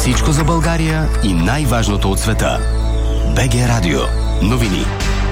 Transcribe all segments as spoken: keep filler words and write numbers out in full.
Всичко за България и най-важното от света. БГ Радио. Новини.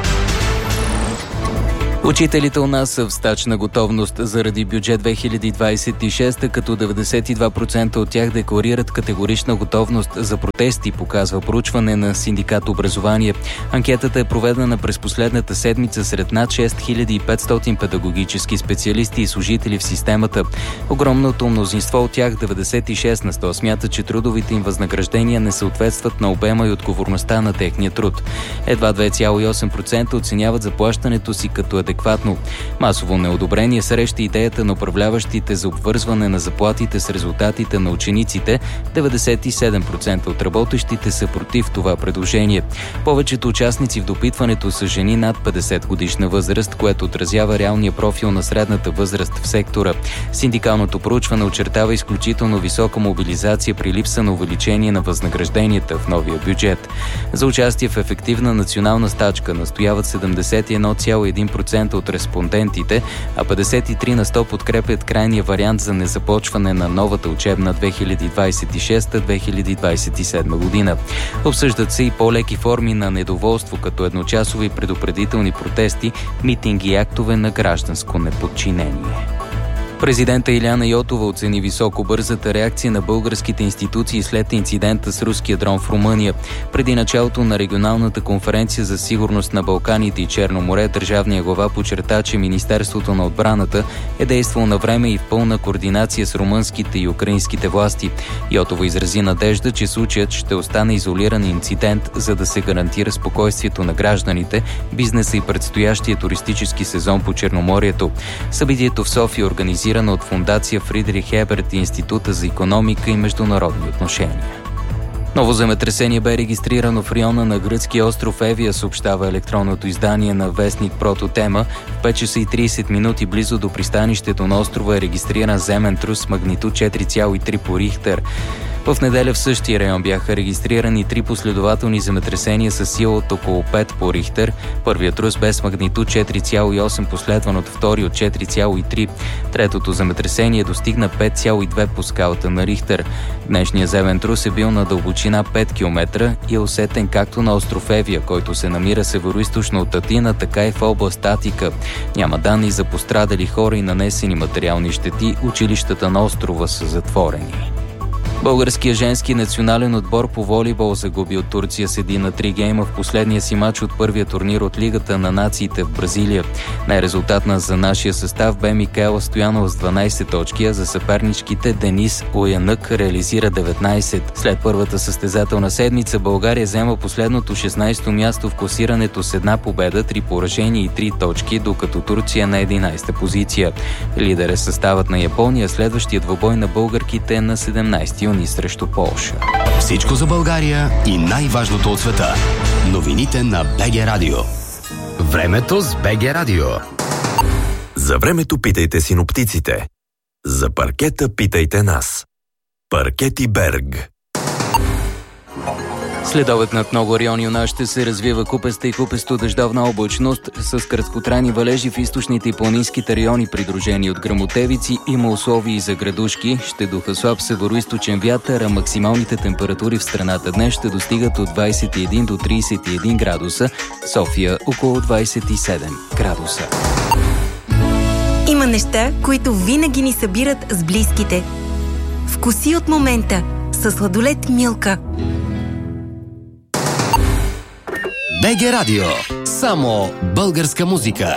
Учителите у нас са в стачна готовност заради бюджет две хиляди двадесет и шеста, като деветдесет и два процента от тях декларират категорична готовност за протести, показва проучване на синдикат Образование. Анкетата е проведена през последната седмица сред над шест хиляди и петстотин педагогически специалисти и служители в системата. Огромното мнозинство от тях, деветдесет и шест на сто, смятат, че трудовите им възнаграждения не съответстват на обема и отговорността на техния труд. Едва две цяло и осем процента оценяват заплащането си като адекватно. Масово неодобрение среща идеята на управляващите за обвързване на заплатите с резултатите на учениците. деветдесет и седем процента от работещите са против това предложение. Повечето участници в допитването са жени над петдесет годишна възраст, което отразява реалния профил на средната възраст в сектора. Синдикалното проучване очертава изключително висока мобилизация при липса на увеличение на възнагражденията в новия бюджет. За участие в ефективна национална стачка настояват седемдесет и едно цяло и един процента от респондентите, а петдесет и три на сто подкрепят крайния вариант за незапочване на новата учебна две хиляди двадесет и шеста - две хиляди двадесет и седма година. Обсъждат се и по-леки форми на недоволство, като едночасови предупредителни протести, митинги и актове на гражданско неподчинение. Президента Илияна Йотова оцени високо бързата реакция на българските институции след инцидента с руския дрон в Румъния. Преди началото на регионалната конференция за сигурност на Балканите и Черно море, държавния глава подчерта, че Министерството на отбраната е действало на време и в пълна координация с румънските и украинските власти. Йотова изрази надежда, че случаят ще остане изолиран инцидент, за да се гарантира спокойствието на гражданите, бизнеса и предстоящия туристически сезон по Черноморието. Събитието в София организира от Фондация Фридрих Еберт и Института за икономика и международни отношения. Ново земетресение бе регистрирано в района на гръцкия остров Евия, съобщава електронното издание на вестник Прототема. В пет часа и тридесет минути близо до пристанището на острова е регистриран земен трус с магнитуд четири цяло и три по Рихтер. В неделя в същия район бяха регистрирани три последователни земетресения с сила от около пет по Рихтер. Първият трус бе с магнитуд четири цяло и осем, последван от втори от четири цяло и три. Третото земетресение достигна пет цяло и две по скалата на Рихтер. Днешният земен трус е бил на дълбочина пет километра и е усетен както на остров Евия, който се намира североизточно от Атина, така и в област Атика. Няма данни за пострадали хора и нанесени материални щети. Училищата на острова са затворени. Българският женски национален отбор по волейбол загуби от Турция с един на три гейма в последния си мач от първия турнир от Лигата на нациите в Бразилия. Най-резултатна за нашия състав бе Микаела Стоянова с дванадесет точки, а за съперничките Денис Оянък реализира деветнадесет. След първата състезателна седмица България взема последното шестнадесето място в класирането с една победа, три поражения и три точки, докато Турция на единадесета позиция. Лидер е съставът на Япония, следващият двубой на българките е на седемнадесети юни срещу Полша. Всичко за България и най-важното от света. Новините на БГ Радио. Времето с БГ Радио. За времето питайте синоптиците. За паркета питайте нас. Паркети Берг. Следобед над много райони у нас ще се развива купеста и купесто дъждовна облачност с краткотрайни валежи в източните и планинските райони, придружени от гръмотевици. Има условия и за градушки. Ще духа слаб североизточен вятър, а максималните температури в страната днес ще достигат от двадесет и един до тридесет и един градуса. София около двадесет и седем градуса. Има неща, които винаги ни събират с близките. Вкуси от момента със сладолед Милка. БГ Радио. Само българска музика.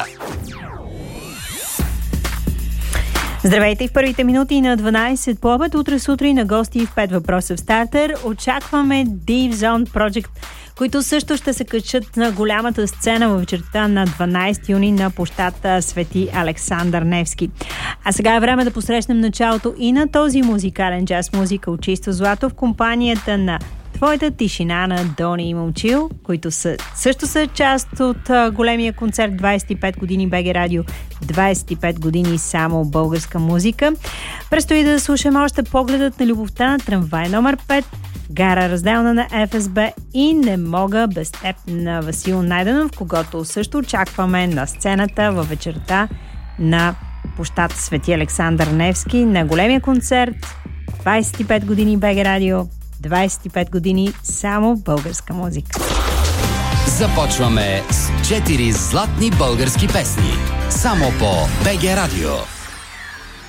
Здравейте и в първите минути на дванадесет по обед. Утре сутрин на гости в пет въпроса в стартер. Очакваме Deep Zone Project, които също ще се качат на голямата сцена във вечерта на дванадесети юни на площад Свети Александър Невски. А сега е време да посрещнем началото и на този музикален джаз музика от чисто злато в компанията на Твоята тишина на Дони и Момчил, които са, също са част от а, големия концерт двадесет и пет години БГ Радио, двадесет и пет години само българска музика. Предстои да слушаме още Погледът на любовта на трамвай номер пет, Гара разделна на Еф Ес Би и Не мога без теб на Васил Найденов, когото също очакваме на сцената във вечерта на площад Свети Александър Невски на големия концерт двадесет и пет години БГ Радио, двадесет и пет години само българска музика. Започваме с четири златни български песни. Само по БГ Радио.